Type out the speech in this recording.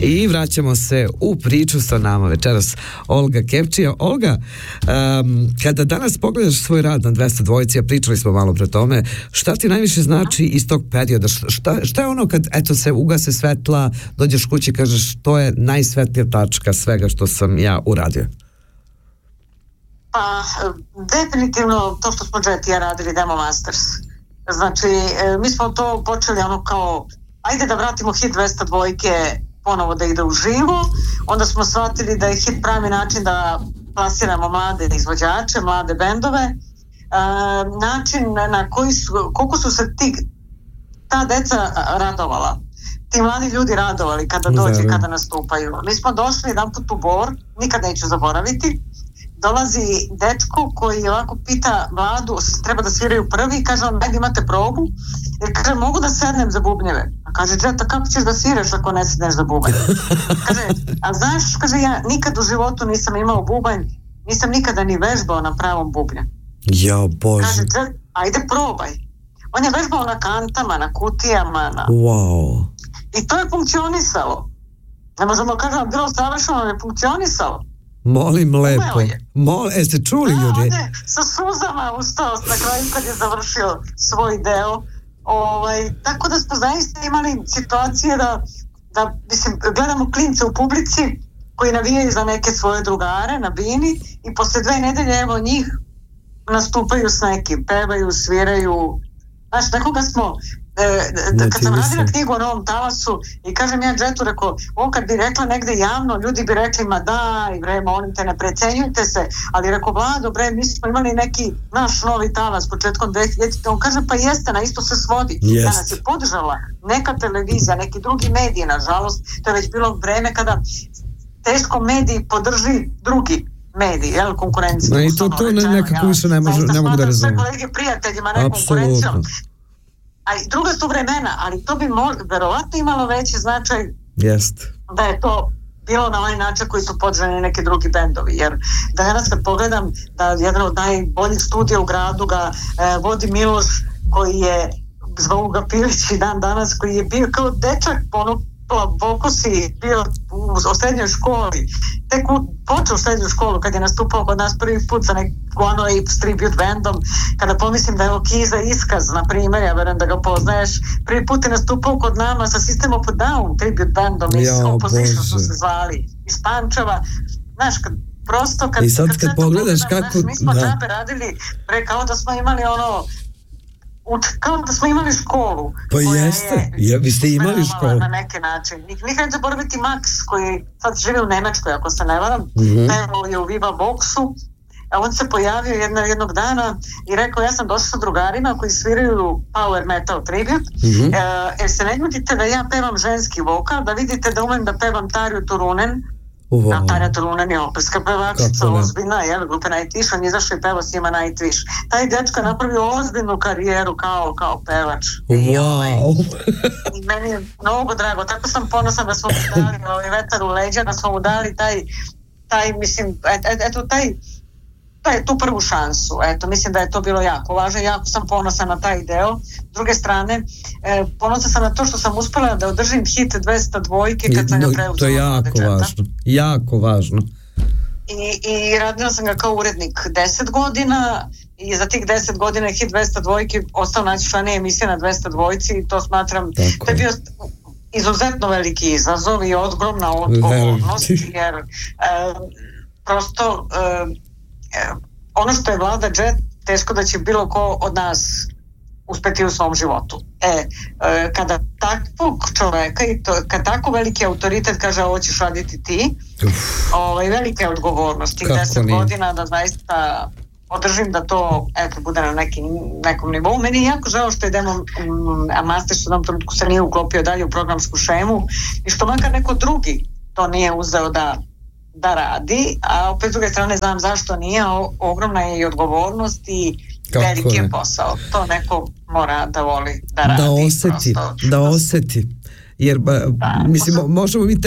I vraćamo se u priču sa nama večeras Olga Kevčija. Olga, kada danas pogledaš svoj rad na 202, a pričali smo malo pre tome, šta ti najviše znači iz tog perioda? Šta je ono kad eto se ugase svetla, dođeš kući i kažeš to je najsvetlija tačka svega što sam ja uradio? Pa, definitivno to što smo Jet i ja radili Demo Masters. Znači, mi smo to počeli ono kao, ajde da vratimo hit 202 ponovo da ide u živo, onda smo shvatili da je hit pravi način da plasiramo mlade izvođače, mlade bendove, način na koji koliko su se ta deca radovala, ti mladi ljudi radovali kada dođe, kada nastupaju. Mi smo došli jedan put u Bor, nikad neću zaboraviti, dolazi dečko koji ovako pita Vladu, treba da sviraju prvi, i kaže on, ajde imate probu, jer kaže, mogu da sednem za bubnjeve? A kaže, Džeta, kako ćeš da sviraš ako ne sedneš za bubanj? Kaže, a znaš, kaže, ja nikad u životu nisam imao bubanj, nisam nikada ni vežbao na pravom bubnju. Ja, Bože. Kaže, Džeta, ajde probaj. On je vežbao na kantama, na kutijama, Wow. I to je funkcionisalo. Ne možemo kažem, bilo savršeno, ne funkcionisalo. Molim lepo. Jeste čuli ljudi? On je sa suzama ustao na kraju kad je završio svoj deo. Tako da smo zaista imali situacije da mislim, gledamo klince u publici koji navijaju za neke svoje drugare na bini i posle 2 nedelje evo njih nastupaju s nekim, pevaju, sviraju. Znaš, nekoga smo kad sam radila knjigu o Novom talasu i kažem ja Džetu, rekao, on kad bi rekla negde javno, ljudi bi rekli, ma daj bre, molim te, ne precenjujte se, ali rekao, Vlado bre, mi smo imali neki naš novi talas početkom 2000, on kaže, pa jeste, na isto se svodi. Danas je podržala neka televizija, neki drugi mediji, nažalost, to je već bilo vreme kada teško mediji podrži drugi mediji, jel, konkurencija. I to nekako više ne mogu da razumijem. Sve kolege prijateljima, ne konkurencijom. A druga su vremena, ali to bi verovatno imalo veći značaj da je to bilo na ovaj način koji su podržani neki drugi bendovi, jer danas kad pogledam da jedan od najboljih studija u gradu ga vodi Miloš, koji je zvao ga Pilić i dan danas, koji je bio kao dečak Bokosi, bio u srednjoj školi, tek počeo u srednju školu kad je nastupao kod nas prvi put sa One Apes tribute bandom, kada pomislim da je Kiza Iskaz, na primjer, ja verujem da ga poznaješ, prvi put je nastupao kod nama sa System of a Down tribute bandom iz Opposition su se zvali, iz Pančeva, znaš, prosto kad i sad kad pogledaš kako mi smo džabe radili, kao da smo imali kao da smo imali školu. Pa jeste, vi ste imali školu. Na neki način. Nikad ne zaboraviti Max, koji sad živi u Nemačkoj, ako se ne varam, pevao je u Viva Boxu, a on se pojavio jednog dana i rekao, ja sam došao sa drugarima koji sviraju power metal tribute, jer se ne ljutite da ja pevam ženski vokal, da vidite da umem da pevam Tarju Turunen. Tarja Turunen je operska pevačica, ozbiljna, grupe Nightwish, on je izašao i pevao s njima Nightwish. Taj dečko je napravio ozbiljnu karijeru kao pevač. I meni je mnogo drago, tako sam ponosna da smo mu dali vetar u leđa, da smo mu dali taj mislim, tu prvu šansu. Mislim da je to bilo jako važno, jako sam ponosna na taj deo. S druge strane, ponosna sam na to što sam uspela da održim hit 202 kad sam ga preuzela. To je jako važno. I radila sam ga kao urednik 10 godina i za tih 10 godina hit 202 ostao najčlanija emisija na 202 i to smatram, to je bio izuzetno veliki izazov i ogromna odgovornost, jer prosto ono što je Vlada Jet, teško da će bilo ko od nas uspeti u svom životu. Kada takvog čoveka i kad tako veliki autoritet kaže ovo ćeš raditi ti, velika je odgovornost tih 10 godina da zaista održim da to bude na nekom nivou. Meni je jako žao što je Demo Masters u jednom trenutku se nije uklopio dalje u programsku šemu i što makar neko drugi to nije uzeo da radi, a opet s druge strane znam zašto nije, ogromna je i odgovornost i veliki je posao. To neko mora da voli da radi. Da oseti. Jer, mislim, možemo mi